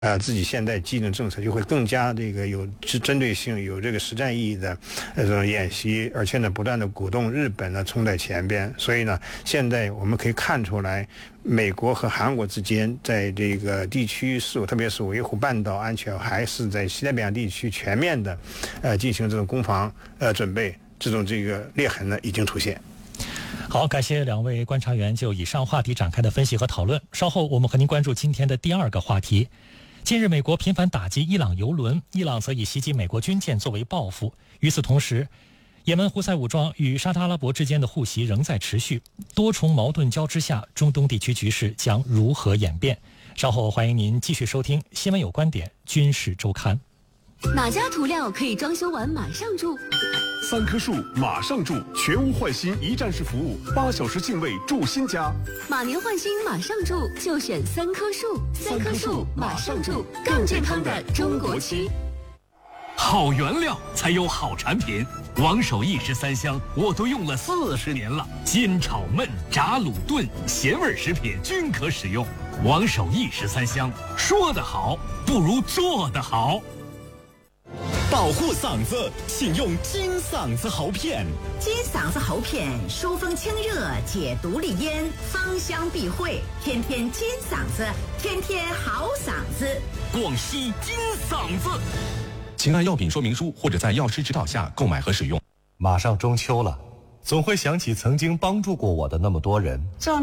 自己现在既定政策，就会更加这个有针对性、有这个实战意义的这种演习，而且呢，不断的鼓动日本呢冲在前边。所以呢，现在我们可以看出来，美国和韩国之间在这个地区事务，特别是维护半岛安全，还是在西太平洋地区全面的进行这种攻防准备，这个裂痕呢已经出现。 好，感谢两位观察员就以上话题展开的分析和讨论。稍后我们和您关注今天的第二个话题。近日，美国频繁打击伊朗油轮，伊朗则以袭击美国军舰作为报复。与此同时，也门胡塞武装与沙特阿拉伯之间的互袭仍在持续，多重矛盾交织下，中东地区局势将如何演变？稍后欢迎您继续收听《新闻有观点·军事周刊》。 哪家涂料可以装修完马上住 ？3棵树马上住，全屋换新一站式服务，8小时净位住新家。 马年换新马上住，就选3棵树。3棵树马上住，更健康的中国漆。 好原料才有好产品，王守义13香我都用了40年了，煎炒焖炸卤炖咸味食品均可使用。王守义13香，说得好不如做得好。 保护嗓子，请用金嗓子喉片。 金嗓子喉片疏风清热，解毒利咽，芳香避秽，天天金嗓子，天天好嗓子。 广西金嗓子。 请按药品说明书或者在药师指导下购买和使用。 马上中秋了，总会想起曾经帮助过我的那么多人。 做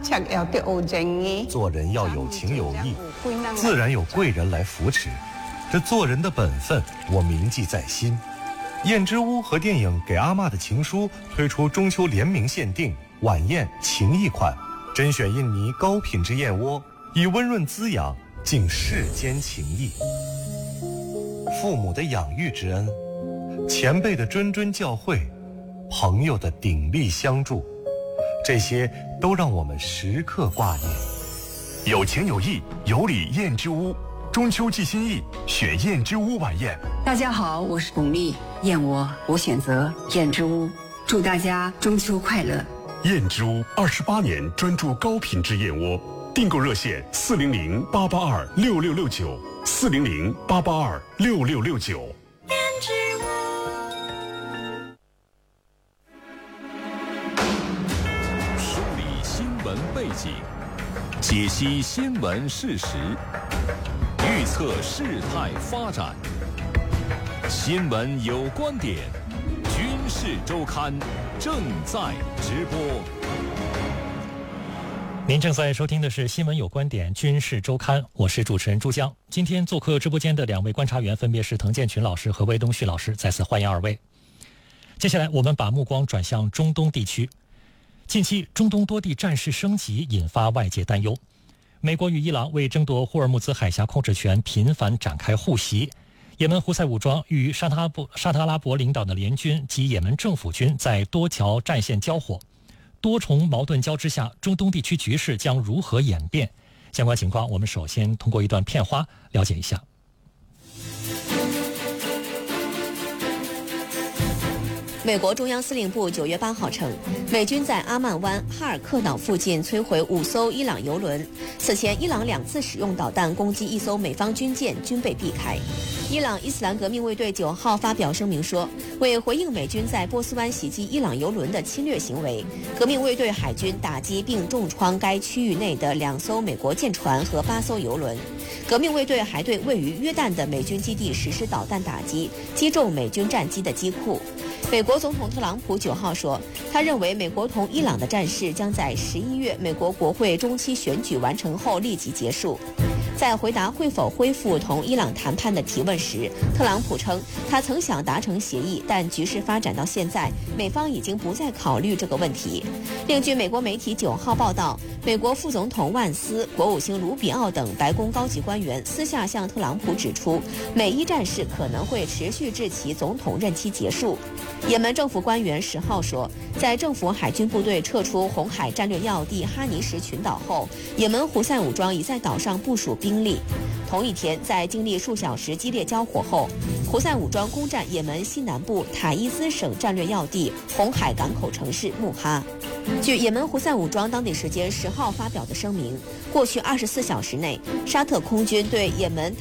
人要有情有义，自然有贵人来扶持。这做人的本分，我铭记在心。燕之屋和电影《给阿嬷的情书》推出中秋联名限定晚宴情谊款，甄选印尼高品质燕窝，以温润滋养敬世间情谊。父母的养育之恩，前辈的谆谆教诲，朋友的鼎力相助，这些都让我们时刻挂念。 有情有义，有礼燕之屋。中秋寄心意，选燕之屋晚宴。 大家好，我是巩俐，燕窝我选择燕之屋，祝大家中秋快乐。 燕之屋28年专注高品质燕窝，订购热线400-882-6669，400-882-6669。 燕之屋。 梳理新闻背景，解析新闻事实，预测事态发展。新闻有观点，军事周刊正在直播。 您正在收听的是《新闻有观点·军事周刊》，我是主持人朱江。今天做客直播间的两位观察员分别是滕建群老师和魏东旭老师，再次欢迎二位。接下来我们把目光转向中东地区。近期中东多地战事升级，引发外界担忧。美国与伊朗为争夺霍尔木兹海峡控制权频繁展开互袭，也门胡塞武装与沙特阿拉伯领导的联军及也门政府军在多条战线交火，多重矛盾交织下，中东地区局势将如何演变？相关情况，我们首先通过一段片花了解一下。 美国中央司令部9月8号称，美军在阿曼湾哈尔克岛附近摧毁5艘伊朗油轮。此前，伊朗2次使用导弹攻击1艘美方军舰，均被避开。伊朗伊斯兰革命卫队9号发表声明说，为回应美军在波斯湾袭击伊朗油轮的侵略行为，革命卫队海军打击并重创该区域内的2艘美国舰船和8艘油轮。革命卫队还对位于约旦的美军基地实施导弹打击，击中美军战机的机库。美国总统特朗普9号说，他认为美国同伊朗的战事将在11月美国国会中期选举完成后立即结束。在回答会否恢复同伊朗谈判的提问时，特朗普称他曾想达成协议，但局势发展到现在，美方已经不再考虑这个问题。另据美国媒体9号报道，美国副总统万斯、国务卿卢比奥等白宫高级官员私下向特朗普指出，美伊战事可能会持续至其总统任期结束。也门政府官员10号说，在政府海军部队撤出红海战略要地哈尼什群岛后，也门胡塞武装已在岛上部署兵力。 同一天，在经历数小时激烈交火后，胡塞武装攻占也门西南部塔伊斯省战略要地红海港口城市穆哈。据也门胡塞武装当地时间10号发表的声明，过去24小时内，沙特空军对也门